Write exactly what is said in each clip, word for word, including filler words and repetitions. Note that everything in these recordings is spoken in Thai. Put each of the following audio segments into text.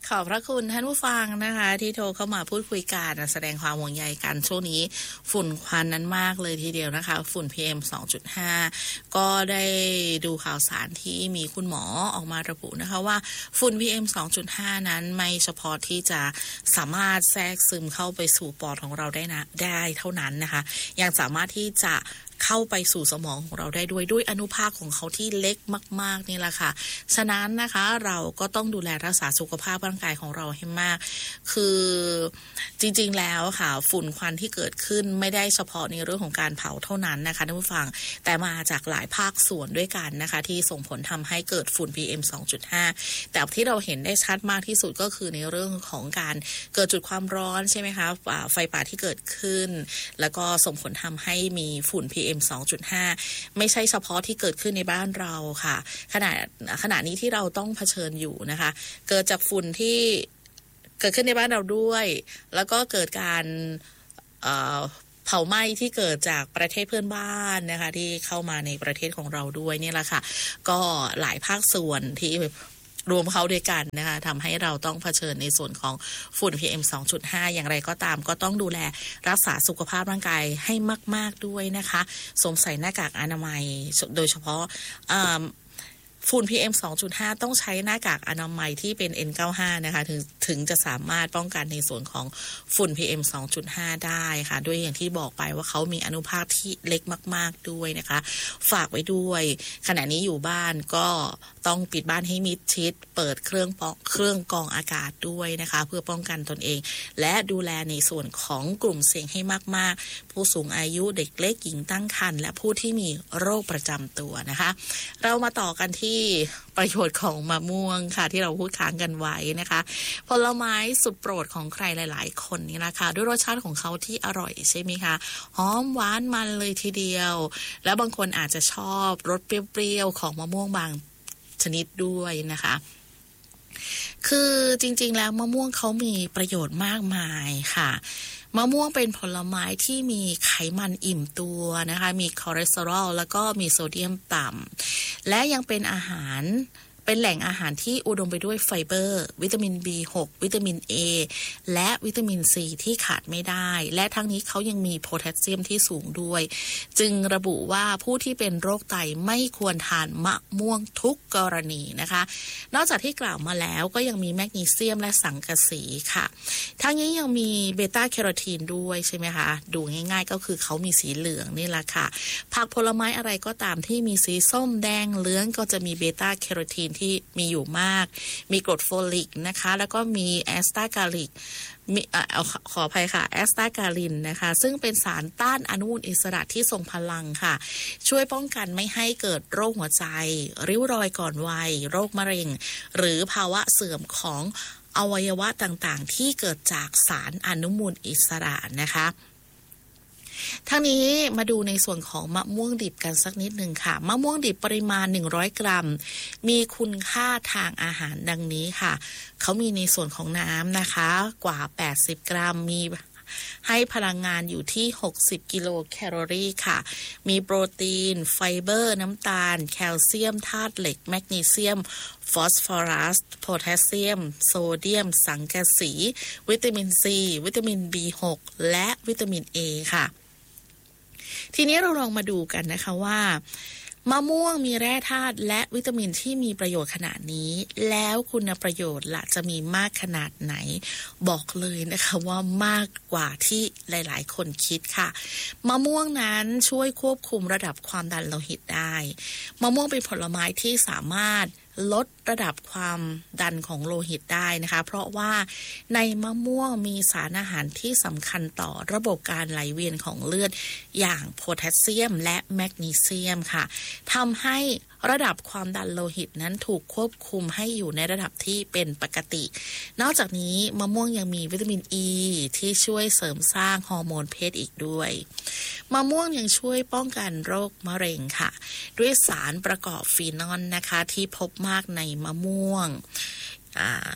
ขอบพระคุณท่านผู้ฟังนะคะที่โทรเข้ามาพูดคุยกันแสดงความห่วงใยกันช่วงนี้ฝุ่นควันนั้นมากเลยทีเดียวนะคะฝุ่น พี เอ็ม สองจุดห้า ก็ได้ดูข่าวสารที่มีคุณหมอออกมาระบุนะคะว่าฝุ่น พี เอ็ม สองจุดห้า นั้นไม่เฉพาะที่จะสามารถแทรกซึมเข้าไปสู่ปอดของเราได้นะได้เท่านั้นนะคะยังสามารถที่จะเข้าไปสู่สมองของเราได้ด้วยด้วยอนุภาคของเขาที่เล็กมากๆนี่แหละค่ะฉะนั้นนะคะเราก็ต้องดูแลรักษาสุขภาพร่างกายของเราให้มากคือจริงๆแล้วค่ะฝุ่นควันที่เกิดขึ้นไม่ได้เฉพาะในเรื่องของการเผาเท่านั้นนะคะท่านผู้ฟังแต่มาจากหลายภาคส่วนด้วยกันนะคะที่ส่งผลทำให้เกิดฝุ่น พี เอ็ม สองจุดห้า แต่ที่เราเห็นได้ชัดมากที่สุดก็คือในเรื่องของการเกิดจุดความร้อนใช่ไหมคะไฟป่าที่เกิดขึ้นแล้วก็ส่งผลทำให้มีฝุ่น พี เอ็ม สองจุดห้า ไม่ใช่เฉพาะที่เกิดขึ้นในบ้านเราค่ะขณะขณะนี้ที่เราต้องเผชิญอยู่นะคะเกิดจากฝุ่นที่เกิดขึ้นในบ้านเราด้วยแล้วก็เกิดการเอ่อเผาไหม้ที่เกิดจากประเทศเพื่อนบ้านนะคะที่เข้ามาในประเทศของเราด้วยนี่แหละค่ะก็หลายภาคส่วนที่รวมเขาด้วยกันนะคะทำให้เราต้องเผชิญในส่วนของฝุ่น พี เอ็ม สองจุดห้า อย่างไรก็ตามก็ต้องดูแลรักษาสุขภาพร่างกายให้มากๆด้วยนะคะสวมใส่หน้ากากอนามัยโดยเฉพาะฝุ่น พี เอ็ม สองจุดห้า ต้องใช้หน้ากากอนามัยที่เป็น เอ็น เก้าสิบห้า นะคะถึงถึงจะสามารถป้องกันในส่วนของฝุ่น พี เอ็ม สองจุดห้า ได้ค่ะด้วยอย่างที่บอกไปว่าเขามีอนุภาคที่เล็กมากๆด้วยนะคะฝากไว้ด้วยขณะนี้อยู่บ้านก็ต้องปิดบ้านให้มิดชิดเปิดเครื่องเครื่องกรองอากาศด้วยนะคะเพื่อป้องกันตนเองและดูแลในส่วนของกลุ่มเสี่ยงให้มากๆผู้สูงอายุเด็กเล็กหญิงตั้งครรภ์และผู้ที่มีโรคประจำตัวนะคะเรามาต่อกันที่ประโยชน์ของมะม่วงค่ะที่เราพูดค้างกันไว้นะคะผลไม้สุดโปรดของใครหลายๆคนนี่แหละค่ะด้วยรสชาติของเขาที่อร่อยใช่ไหมคะหอมหวานมันเลยทีเดียวแล้วบางคนอาจจะชอบรสเปรี้ยวๆของมะม่วงบางชนิดด้วยนะคะคือจริงๆแล้วมะม่วงเขามีประโยชน์มากมายค่ะมะม่วงเป็นผลไม้ที่มีไขมันอิ่มตัวนะคะมีคอเลสเตอรอลแล้วก็มีโซเดียมต่ำและยังเป็นอาหารเป็นแหล่งอาหารที่อุดมไปด้วยไฟเบอร์วิตามิน บี หก วิตามิน A และวิตามิน C ที่ขาดไม่ได้และทั้งนี้เขายังมีโพแทสเซียมที่สูงด้วยจึงระบุว่าผู้ที่เป็นโรคไตไม่ควรทานมะม่วงทุกกรณีนะคะนอกจากที่กล่าวมาแล้วก็ยังมีแมกนีเซียมและสังกะสีค่ะทั้งนี้ยังมีเบต้าแคโรทีนด้วยใช่ไหมคะดูง่ายๆก็คือเขามีสีเหลืองนี่แหละค่ะผักผลไม้อะไรก็ตามที่มีสีส้มแดงเหลืองก็จะมีเบต้าแคโรทีนที่มีอยู่มากมีกรดโฟลิกนะคะแล้วก็มีแอสตาการิกมีเอ่อขออภัยค่ะแอสตาการินนะคะซึ่งเป็นสารต้านอนุมูลอิสระที่ทรงพลังค่ะช่วยป้องกันไม่ให้เกิดโรคหัวใจริ้วรอยก่อนวัยโรคมะเร็งหรือภาวะเสื่อมของอวัยวะต่างๆที่เกิดจากสารอนุมูลอิสระนะคะทั้งนี้มาดูในส่วนของมะม่วงดิบกันสักนิดหนึ่งค่ะมะม่วงดิบปริมาณหนึ่งร้อยกรัมมีคุณค่าทางอาหารดังนี้ค่ะเขามีในส่วนของน้ำนะคะกว่าแปดสิบกรัมมีให้พลังงานอยู่ที่หกสิบกิโลแคลอรี่ค่ะมีโปรตีนไฟเบอร์น้ำตาลแคลเซียมธาตุเหล็กแมกนีเซียมฟอสฟอรัสโพแทสเซียมโซเดียมสังกะสีวิตามินซีวิตามิน บี หก และวิตามิน A ค่ะทีนี้เราลองมาดูกันนะคะว่ามะม่วงมีแร่ธาตุและวิตามินที่มีประโยชน์ขนาดนี้แล้วคุณประโยชน์ล่ะจะมีมากขนาดไหนบอกเลยนะคะว่ามากกว่าที่หลายๆคนคิดค่ะมะม่วงนั้นช่วยควบคุมระดับความดันโลหิตได้มะม่วงเป็นผลไม้ที่สามารถลดระดับความดันของโลหิตได้นะคะเพราะว่าในมะม่วงมีสารอาหารที่สำคัญต่อระบบการไหลเวียนของเลือดอย่างโพแทสเซียมและแมกนีเซียมค่ะทำให้ระดับความดันโลหิตนั้นถูกควบคุมให้อยู่ในระดับที่เป็นปกตินอกจากนี้มะม่วงยังมีวิตามินอ e, ีที่ช่วยเสริมสร้างฮอร์โมนเพศอีกด้วยมะม่วงยังช่วยป้องกันโรคมะเร็งค่ะด้วยสารประกอบฟีนอลนะคะที่พบมากในมะม่วงอ่า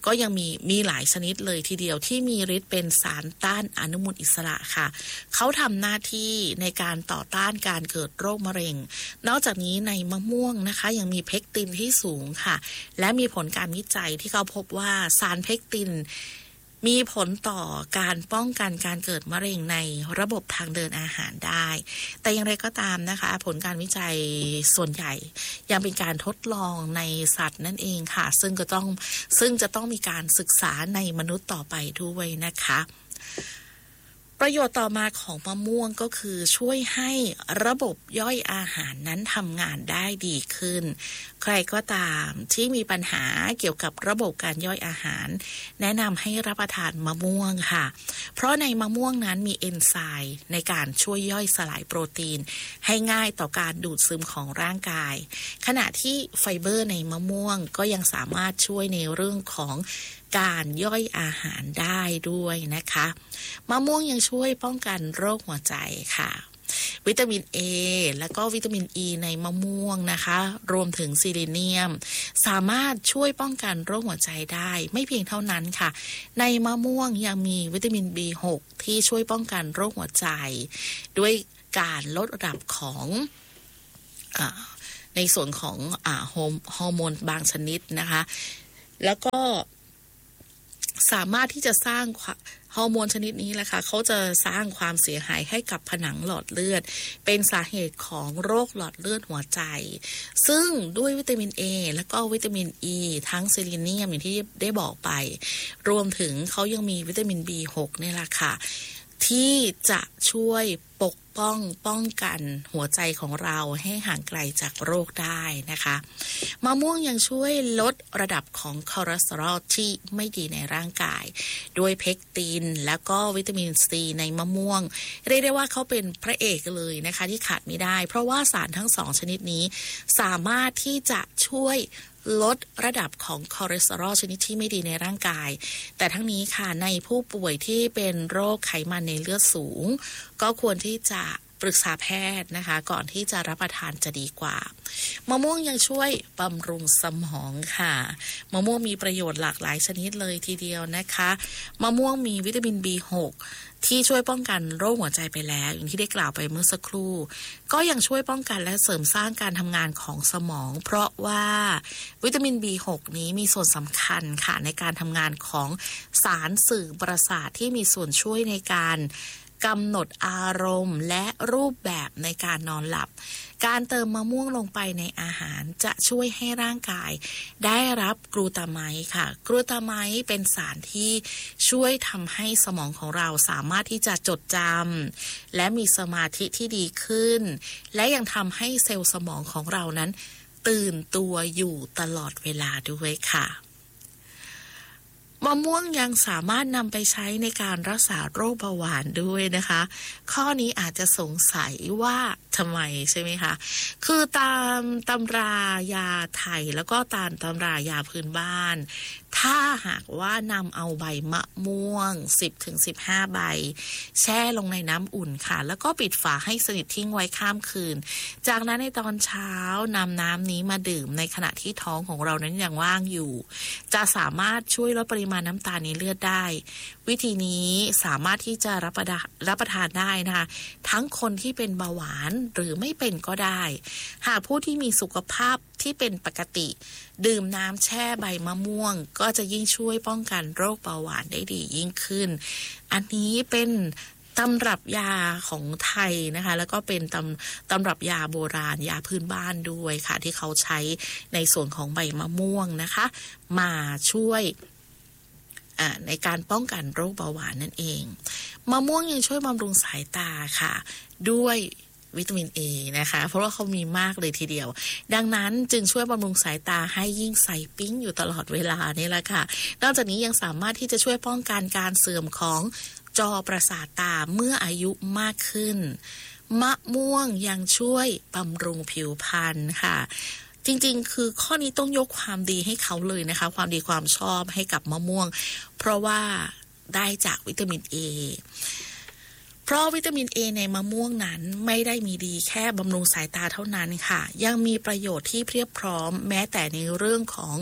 ก็ยังมีมีหลายชนิดเลยทีเดียวที่มีฤทธิ์เป็นสารต้านอนุมูลอิสระค่ะเขาทำหน้าที่ในการต่อต้านการเกิดโรคมะเร็งนอกจากนี้ในมะม่วงนะคะยังมีเพกตินที่สูงค่ะและมีผลการวิจัยที่เขาพบว่าสารเพกตินมีผลต่อการป้องกันการเกิดมะเร็งในระบบทางเดินอาหารได้แต่อย่างไรก็ตามนะคะผลการวิจัยส่วนใหญ่ยังเป็นการทดลองในสัตว์นั่นเองค่ะซึ่งก็ต้องซึ่งจะต้องมีการศึกษาในมนุษย์ต่อไปด้วยนะคะประโยชน์ต่อมาของมะม่วงก็คือช่วยให้ระบบย่อยอาหารนั้นทำงานได้ดีขึ้นใครก็ตามที่มีปัญหาเกี่ยวกับระบบการย่อยอาหารแนะนำให้รับประทานมะม่วงค่ะเพราะในมะม่วงนั้นมีเอนไซม์ในการช่วยย่อยสลายโปรตีนให้ง่ายต่อการดูดซึมของร่างกายขณะที่ไฟเบอร์ในมะม่วงก็ยังสามารถช่วยในเรื่องของการย่อยอาหารได้ด้วยนะคะมะม่วงยังช่วยป้องกันโรคหัวใจค่ะวิตามิน A และก็วิตามิน E ในมะม่วงนะคะรวมถึงซิลิเนียมสามารถช่วยป้องกันโรคหัวใจได้ไม่เพียงเท่านั้นค่ะในมะม่วงยังมีวิตามิน บี หก ที่ช่วยป้องกันโรคหัวใจด้วยการลดระดับของอ่าในส่วนของอ่าฮอร์โมนบางชนิดนะคะแล้วก็สามารถที่จะสร้างฮอร์โมนชนิดนี้แหละค่ะเขาจะสร้างความเสียหายให้กับผนังหลอดเลือดเป็นสาเหตุของโรคหลอดเลือดหัวใจซึ่งด้วยวิตามิน A และก็วิตามิน E ทั้งเซเลเนียมอย่างที่ได้บอกไปรวมถึงเขายังมีวิตามิน บี หก นี่แหละค่ะที่จะช่วยปกป้องป้องกันหัวใจของเราให้ห่างไกลจากโรคได้นะคะมะม่วงยังช่วยลดระดับของคอเลสเตอรอลที่ไม่ดีในร่างกายด้วยเพกตินแล้วก็วิตามินซีในมะม่วงเรียกได้ว่าเขาเป็นพระเอกเลยนะคะที่ขาดไม่ได้เพราะว่าสารทั้งสองชนิดนี้สามารถที่จะช่วยลดระดับของคอเลสเตอรอลชนิดที่ไม่ดีในร่างกายแต่ทั้งนี้ค่ะในผู้ป่วยที่เป็นโรคไขมันในเลือดสูงก็ควรที่จะปรึกษาแพทย์นะคะก่อนที่จะรับประทานจะดีกว่ามะม่วงยังช่วยบำรุงสมองค่ะมะม่วงมีประโยชน์หลากหลายชนิดเลยทีเดียวนะคะมะม่วงมีวิตามิน บี หก ที่ช่วยป้องกันโรคหัวใจไปแล้วอย่างที่ได้กล่าวไปเมื่อสักครู่ก็ยังช่วยป้องกันและเสริมสร้างการทำงานของสมองเพราะว่าวิตามิน บี หก นี้มีส่วนสำคัญค่ะในการทำงานของสารสื่อประสาทที่มีส่วนช่วยในการกำหนดอารมณ์และรูปแบบในการนอนหลับการเติมมะม่วงลงไปในอาหารจะช่วยให้ร่างกายได้รับกลูตาไมต์ค่ะกลูตาไมต์เป็นสารที่ช่วยทำให้สมองของเราสามารถที่จะจดจำและมีสมาธิที่ดีขึ้นและยังทำให้เซลล์สมองของเรานั้นตื่นตัวอยู่ตลอดเวลาด้วยค่ะมะม่วงยังสามารถนำไปใช้ในการรักษาโรคเบาหวานด้วยนะคะข้อนี้อาจจะสงสัยว่าทำไมใช่ไหมคะคือตามตำรายาไทยแล้วก็ตามตำรายาพื้นบ้านถ้าหากว่านำเอาใบมะม่วง สิบถึงสิบห้า ใบแช่ลงในน้ำอุ่นค่ะแล้วก็ปิดฝาให้สนิททิ้งไว้ข้ามคืนจากนั้นในตอนเช้านำน้ำนี้มาดื่มในขณะที่ท้องของเรานั้นยังว่างอยู่จะสามารถช่วยลดปริมาณน้ำตาลในเลือดได้วิธีนี้สามารถที่จะรับประทานรับประทานได้นะคะทั้งคนที่เป็นเบาหวานหรือไม่เป็นก็ได้หากผู้ที่มีสุขภาพที่เป็นปกติดื่มน้ำแช่ใบมะม่วงก็จะยิ่งช่วยป้องกันโรคเบาหวานได้ดียิ่งขึ้นอันนี้เป็นตำรับยาของไทยนะคะแล้วก็เป็นตำตำรับยาโบราณยาพื้นบ้านด้วยค่ะที่เขาใช้ในส่วนของใบมะม่วงนะคะมาช่วยในการป้องกันโรคเบาหวานนั่นเองมะม่วงยังช่วยบำรุงสายตาค่ะด้วยวิตามิน A นะคะเพราะว่าเขามีมากเลยทีเดียวดังนั้นจึงช่วยบำรุงสายตาให้ยิ่งใสปิ๊งอยู่ตลอดเวลานี่แหละค่ะนอกจากนี้ยังสามารถที่จะช่วยป้องกันการเสื่อมของจอประสาทตาเมื่ออายุมากขึ้นมะม่วงยังช่วยบำรุงผิวพรรณค่ะจริงๆคือข้อนี้ต้องยกความดีให้เขาเลยนะคะความดีความชอบให้กับมะม่วงเพราะว่าได้จากวิตามิน A เพราะวิตามิน A ในมะม่วงนั้นไม่ได้มีดีแค่บำรุงสายตาเท่านั้นค่ะยังมีประโยชน์ที่เพียบพร้อมแม้แต่ในเรื่องของ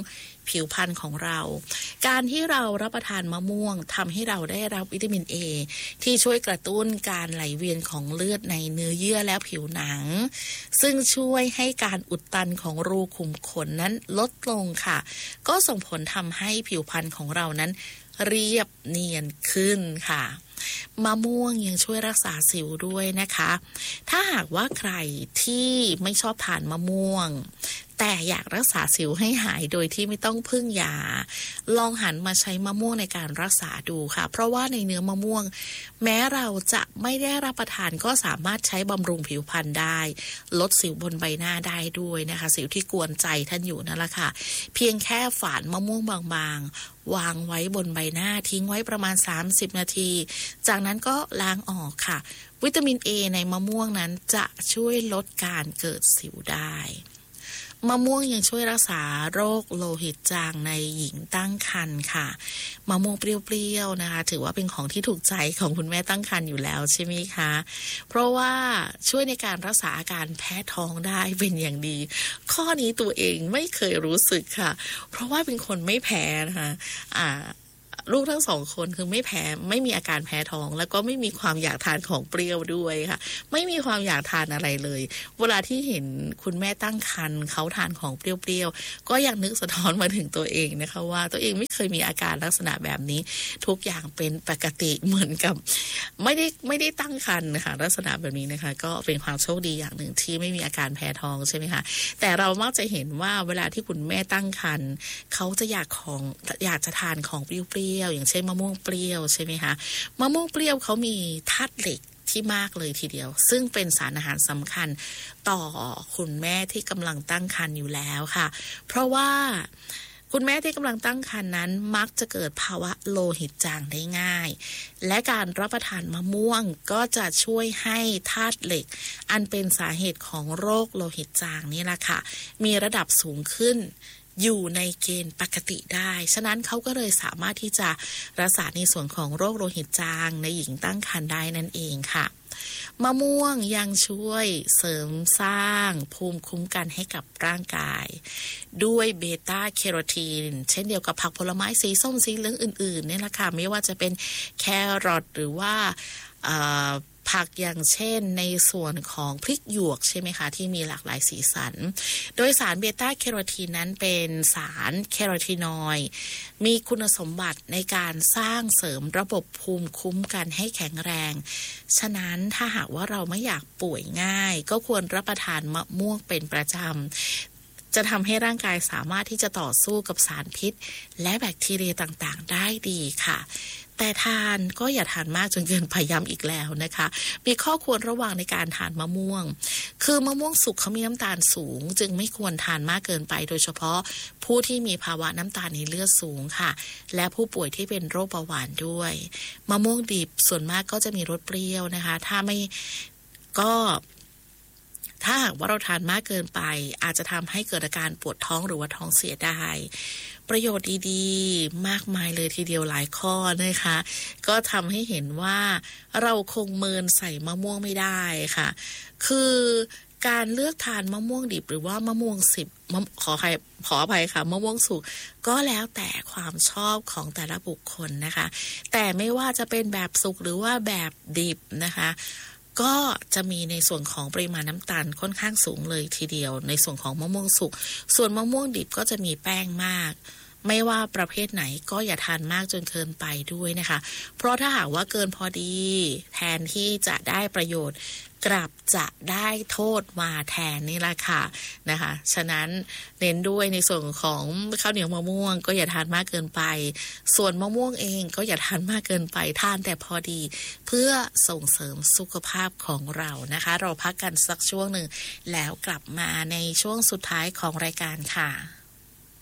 ผิวพรรณของเราการที่เรารับประทานมะม่วงทำให้เราได้รับวิตามิน A ที่ช่วยกระตุ้นการไหลเวียนของเลือดในเนื้อเยื่อและผิวหนังซึ่งช่วยให้การอุดตันของรูขุมขนนั้นลดลงค่ะก็ส่งผลทำให้ผิวพรรณของเรานั้นเรียบเนียนขึ้นค่ะมะม่วงยังช่วยรักษาสิวด้วยนะคะถ้าหากว่าใครที่ไม่ชอบทานมะม่วงแต่อยากรักษาสิวให้หายโดยที่ไม่ต้องพึ่งยาลองหันมาใช้มะม่วงในการรักษาดูค่ะเพราะว่าในเนื้อมะม่วงแม้เราจะไม่ได้รับประทานก็สามารถใช้บำรุงผิวพรรณได้ลดสิวบนใบหน้าได้ด้วยนะคะสิวที่กวนใจท่านอยู่นั่นแหละค่ะเพียงแค่ฝานมะม่วงบางๆวางไว้บนใบหน้าทิ้งไว้ประมาณสามสิบนาทีจากนั้นก็ล้างออกค่ะวิตามิน A ในมะม่วงนั้นจะช่วยลดการเกิดสิวได้มะม่วงยังช่วยรักษาโรคโลหิตจางในหญิงตั้งครรภ์ค่ะมะม่วงเปรี้ยวๆนะคะถือว่าเป็นของที่ถูกใจของคุณแม่ตั้งครรภ์อยู่แล้วใช่ไหมคะเพราะว่าช่วยในการรักษาอาการแพ้ท้องได้เป็นอย่างดีข้อนี้ตัวเองไม่เคยรู้สึกค่ะเพราะว่าเป็นคนไม่แพ้นะคะอ่าลูกทั้งสองคนคือไม่แพ้ไม่มีอาการแพ้ท้องแล้วก็ไม่มีความอยากทานของเปรี้ยวด้วยค่ะไม่มีความอยากทานอะไรเลยเวลาที่เห็นคุณแม่ตั้งครรภ์เขาทานของเปรี้ยวๆก็ยังนึกสะท้อนมาถึงตัวเองนะคะว่าตัวเองไม่เคยมีอาการลักษณะแบบนี้ทุกอย่างเป็นปกติเหมือนกับไม่ได้ไม่ได้ตั้งครรภ์นะคะลักษณะแบบนี้นะคะก็เป็นความโชคดีอย่างหนึ่งที่ไม่มีอาการแพ้ท้องใช่ไหมคะแต่เรามักจะเห็นว่าเวลาที่คุณแม่ตั้งครรภ์เขาจะอยากของอยากจะทานของเปรี้ยวอย่างเช่นมะม่วงเปรี้ยวใช่ไหมคะมะม่วงเปรี้ยวเขามีธาตุเหล็กที่มากเลยทีเดียวซึ่งเป็นสารอาหารสำคัญต่อคุณแม่ที่กำลังตั้งครรภ์อยู่แล้วค่ะเพราะว่าคุณแม่ที่กำลังตั้งครรภ์นั้นมักจะเกิดภาวะโลหิตจางได้ง่ายและการรับประทานมะม่วงก็จะช่วยให้ธาตุเหล็กอันเป็นสาเหตุของโรคโลหิตจางนี่แหละค่ะมีระดับสูงขึ้นอยู่ในเกณฑ์ปกติได้ฉะนั้นเขาก็เลยสามารถที่จะรักษาในส่วนของโรคโลหิตจางในหญิงตั้งครรภ์ได้นั่นเองค่ะมะม่วงยังช่วยเสริมสร้างภูมิคุ้มกันให้กับร่างกายด้วยเบต้าแคโรทีนเช่นเดียวกับผักผลไม้สีส้มสีเหลืองอื่นๆเนี่ยแหละค่ะไม่ว่าจะเป็นแครอทหรือว่าผักอย่างเช่นในส่วนของพริกหยวกใช่ไหมคะที่มีหลากหลายสีสันโดยสารเบต้าแคโรทีนนั้นเป็นสารแคโรทีนอยด์มีคุณสมบัติในการสร้างเสริมระบบภูมิคุ้มกันให้แข็งแรงฉะนั้นถ้าหากว่าเราไม่อยากป่วยง่ายก็ควรรับประทานมะม่วงเป็นประจำจะทำให้ร่างกายสามารถที่จะต่อสู้กับสารพิษและแบคทีเรียต่างๆได้ดีค่ะแต่ทานก็อย่าทานมากจนเกินไปย้ำอีกแล้วนะคะมีข้อควรระวังในการทานมะม่วงคือมะม่วงสุกเขามีน้ำตาลสูงจึงไม่ควรทานมากเกินไปโดยเฉพาะผู้ที่มีภาวะน้ำตาลในเลือดสูงค่ะและผู้ป่วยที่เป็นโรคเบาหวานด้วยมะม่วงดิบส่วนมากก็จะมีรสเปรี้ยวนะคะถ้าไม่ก็ถ้าหากว่าเราทานมากเกินไปอาจจะทำให้เกิดอาการปวดท้องหรือว่าท้องเสียได้ประโยชน์ดีๆมากมายเลยทีเดียวหลายข้อนะคะก็ทำให้เห็นว่าเราคงเมินใส่มะม่วงไม่ได้ค่ะคือการเลือกทานมะม่วงดิบหรือว่ามะม่วงสิบขออภัยขออภัยค่ะมะม่วงสุกก็แล้วแต่ความชอบของแต่ละบุคคลนะคะแต่ไม่ว่าจะเป็นแบบสุกหรือว่าแบบดิบนะคะก็จะมีในส่วนของปริมาณน้ำตาลค่อนข้างสูงเลยทีเดียวในส่วนของมะม่วงสุกส่วนมะม่วงดิบก็จะมีแป้งมากไม่ว่าประเภทไหนก็อย่าทานมากจนเกินไปด้วยนะคะเพราะถ้าหากว่าเกินพอดีแทนที่จะได้ประโยชน์กลับจะได้โทษมาแทนนี่แหละค่ะนะคะฉะนั้นเน้นด้วยในส่วนของข้าวเหนียวมะม่วงก็อย่าทานมากเกินไปส่วนมะม่วงเองก็อย่าทานมากเกินไปทานแต่พอดีเพื่อส่งเสริมสุขภาพของเรานะคะเราพักกันสักช่วงหนึ่งแล้วกลับมาในช่วงสุดท้ายของรายการค่ะ